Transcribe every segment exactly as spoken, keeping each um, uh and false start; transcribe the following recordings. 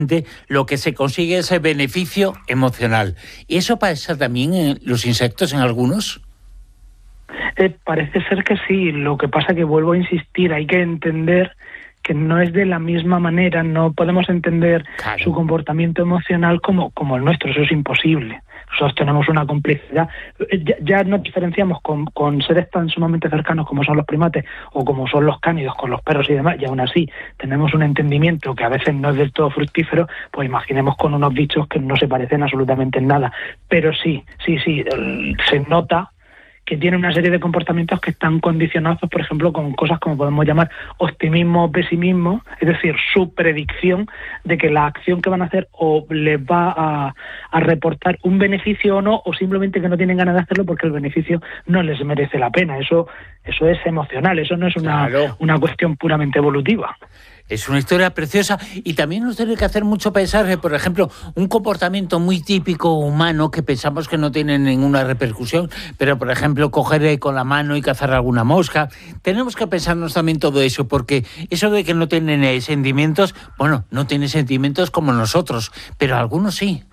lo que se consigue es el beneficio emocional. ¿Y eso pasa también en los insectos, en algunos? Eh, parece ser que sí. Lo que pasa que vuelvo a insistir, hay que entender que no es de la misma manera, no podemos entender claro. su comportamiento emocional como, como el nuestro, eso es imposible. Nosotros tenemos una complejidad, ya, ya nos diferenciamos con, con seres tan sumamente cercanos como son los primates o como son los cánidos con los perros y demás, y aún así tenemos un entendimiento que a veces no es del todo fructífero, pues imaginemos con unos bichos que no se parecen absolutamente en nada. Pero sí, sí, sí, se nota que tiene una serie de comportamientos que están condicionados, por ejemplo, con cosas como podemos llamar optimismo o pesimismo, es decir, su predicción de que la acción que van a hacer o les va a, a reportar un beneficio o no, o simplemente que no tienen ganas de hacerlo porque el beneficio no les merece la pena. Eso, eso es emocional, eso no es una, claro. una cuestión puramente evolutiva. Es una historia preciosa y también nos tiene que hacer mucho pensar que, por ejemplo, un comportamiento muy típico humano que pensamos que no tiene ninguna repercusión, pero, por ejemplo, coger con la mano y cazar alguna mosca. Tenemos que pensarnos también todo eso, porque eso de que no tienen eh, sentimientos, bueno, no tienen sentimientos como nosotros, pero algunos sí.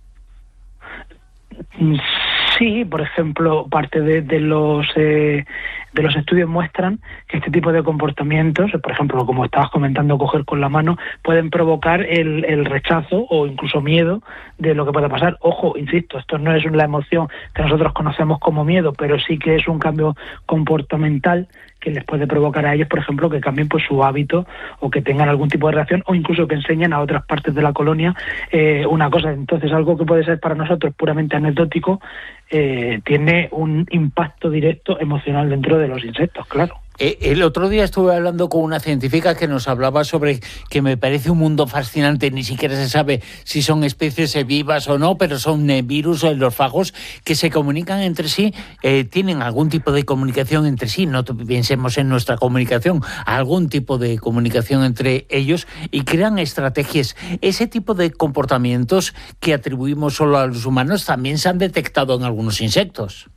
Sí, por ejemplo, parte de, de los eh, de los estudios muestran que este tipo de comportamientos, por ejemplo, como estabas comentando, coger con la mano, pueden provocar el, el rechazo o incluso miedo de lo que pueda pasar. Ojo, insisto, esto no es la emoción que nosotros conocemos como miedo, pero sí que es un cambio comportamental que les puede provocar a ellos, por ejemplo, que cambien pues su hábito o que tengan algún tipo de reacción o incluso que enseñen a otras partes de la colonia eh, una cosa. Entonces, algo que puede ser para nosotros puramente anecdótico eh, tiene un impacto directo emocional dentro de los insectos, claro. El otro día estuve hablando con una científica que nos hablaba sobre que me parece un mundo fascinante, ni siquiera se sabe si son especies vivas o no, pero son virus o los fagos que se comunican entre sí, eh, tienen algún tipo de comunicación entre sí, no pensemos en nuestra comunicación, algún tipo de comunicación entre ellos y crean estrategias. Ese tipo de comportamientos que atribuimos solo a los humanos también se han detectado en algunos insectos.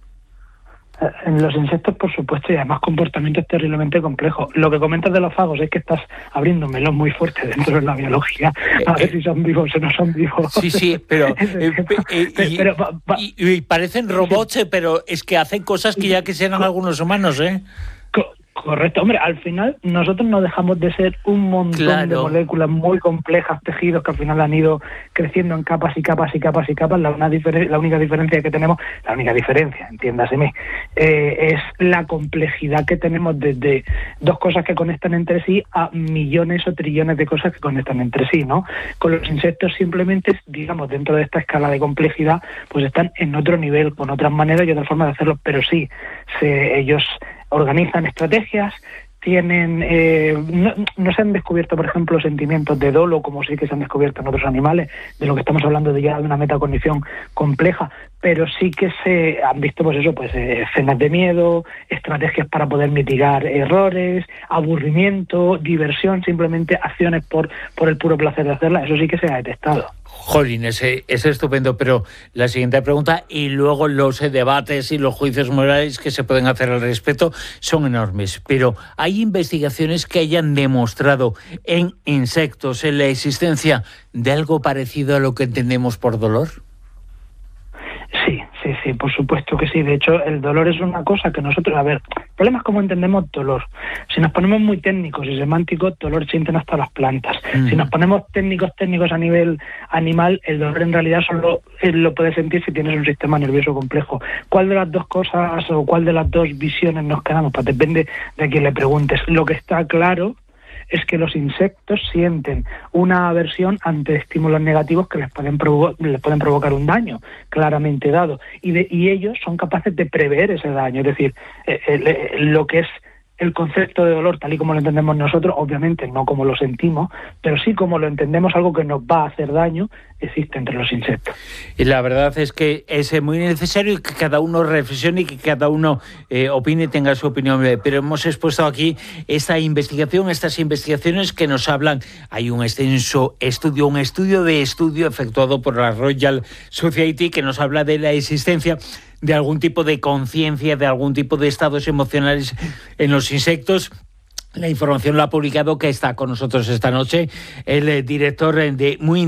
En los insectos, por supuesto, y además comportamientos terriblemente complejos. Lo que comentas de los fagos es que estás abriendo un melón muy fuerte dentro de la biología, a ver si son vivos o no son vivos. Sí, sí, pero... eh, eh, y, pero va, va, y, y parecen robots, sí. Pero es que hacen cosas que ya quisieran algunos humanos, ¿eh? Correcto, hombre, al final nosotros no dejamos de ser un montón claro. de moléculas muy complejas, tejidos que al final han ido creciendo en capas y capas y capas y capas. La, una diferen- la única diferencia que tenemos, la única diferencia, entiéndaseme, eh, es la complejidad que tenemos desde dos cosas que conectan entre sí a millones o trillones de cosas que conectan entre sí, ¿no? Con los insectos simplemente, digamos, dentro de esta escala de complejidad, pues están en otro nivel, con otras maneras y otras formas de hacerlo, pero sí, se, ellos organizan estrategias, tienen eh, no, no se han descubierto, por ejemplo, sentimientos de dolo, como sí que se han descubierto en otros animales, de lo que estamos hablando de ya de una metacognición compleja, pero sí que se han visto, pues eso, pues eh, escenas de miedo, estrategias para poder mitigar errores, aburrimiento, diversión, simplemente acciones por, por el puro placer de hacerla, eso sí que se ha detectado. Jolín, ese es estupendo, pero la siguiente pregunta y luego los debates y los juicios morales que se pueden hacer al respecto son enormes, pero ¿hay investigaciones que hayan demostrado en insectos en la existencia de algo parecido a lo que entendemos por dolor? Sí, sí, sí, por supuesto que sí. De hecho, el dolor es una cosa que nosotros... A ver, el problema es cómo entendemos dolor. Si nos ponemos muy técnicos y semánticos, dolor sienten hasta las plantas. Mm. Si nos ponemos técnicos, técnicos a nivel animal, el dolor en realidad solo lo puedes sentir si tienes un sistema nervioso complejo. ¿Cuál de las dos cosas o cuál de las dos visiones nos quedamos? Pues depende de a quién le preguntes. Lo que está claro es que los insectos sienten una aversión ante estímulos negativos que les pueden, provo- les pueden provocar un daño claramente dado. Y, de, y ellos son capaces de prever ese daño. Es decir, eh, eh, lo que es el concepto de dolor, tal y como lo entendemos nosotros, obviamente no como lo sentimos, pero sí como lo entendemos, algo que nos va a hacer daño, existe entre los insectos. Y la verdad es que es muy necesario que cada uno reflexione y que cada uno eh, opine y tenga su opinión. Pero hemos expuesto aquí esta investigación, estas investigaciones que nos hablan. Hay un extenso estudio, un estudio de estudio efectuado por la Royal Society que nos habla de la existencia de algún tipo de conciencia, de algún tipo de estados emocionales en los insectos. La información la ha publicado, que está con nosotros esta noche, el director de Muy